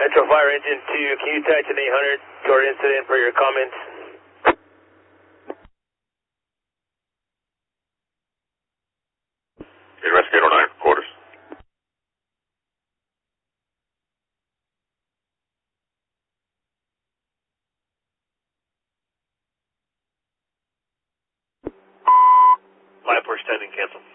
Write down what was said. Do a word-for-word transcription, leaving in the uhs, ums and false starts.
Metro Fire Engine two, can you touch an eight hundred short incident for your comments? Investigator nine, quarters. five four standing, cancel.